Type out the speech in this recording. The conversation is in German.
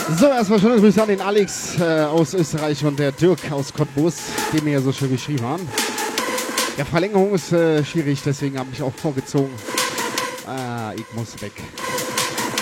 So, erstmal schöne Grüße an den Alex aus Österreich und der Dirk aus Cottbus, die mir ja so schön geschrieben haben. Ja, Verlängerung ist schwierig, deswegen habe ich auch vorgezogen. Ich muss weg.